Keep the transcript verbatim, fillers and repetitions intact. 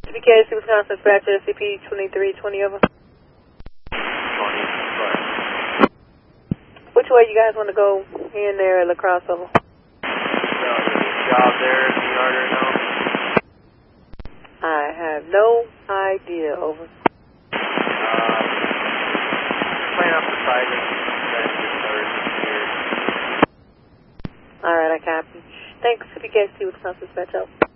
C P K C, Wisconsin, dispatcher, C P twenty-three twenty over. twenty, Which way you guys want to go here and there at La Crosse over? So, job there, the yard right now? I have no idea, over. Uh, playing up the side and then just here. Alright, I copy. Thanks, C P K C, Wisconsin, dispatcher.